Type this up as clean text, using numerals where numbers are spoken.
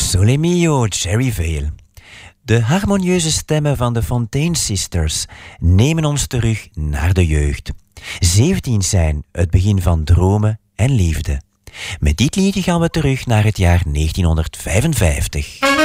Sole Mio, Cherry Vale. De harmonieuze stemmen van de Fontaine Sisters nemen ons terug naar de jeugd. 17 zijn, het begin van dromen en liefde. Met dit liedje gaan we terug naar het jaar 1955.